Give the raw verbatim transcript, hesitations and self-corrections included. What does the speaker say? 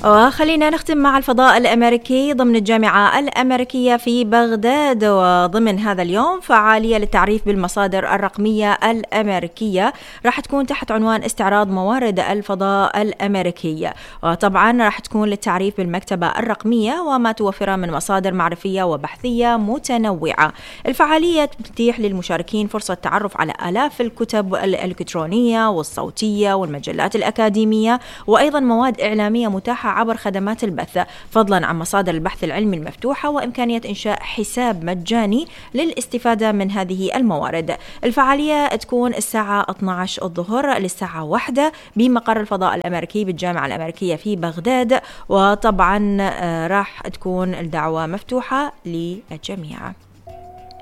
وخلينا نختم مع الفضاء الأمريكي ضمن الجامعة الأمريكية في بغداد. وضمن هذا اليوم فعالية للتعريف بالمصادر الرقمية الأمريكية راح تكون تحت عنوان استعراض موارد الفضاء الأمريكية، وطبعا راح تكون للتعريف بالمكتبة الرقمية وما توفره من مصادر معرفية وبحثية متنوعة. الفعالية تتيح للمشاركين فرصة التعرف على آلاف الكتب الإلكترونية والصوتية والمجلات الأكاديمية، وأيضا مواد إعلامية متاحة عبر خدمات البث، فضلا عن مصادر البحث العلمي المفتوحة وإمكانية إنشاء حساب مجاني للاستفادة من هذه الموارد. الفعالية تكون الساعة اثنتي عشرة الظهر للساعة واحدة بمقر الفضاء الأمريكي بالجامعة الأمريكية في بغداد، وطبعا راح تكون الدعوة مفتوحة للجميع.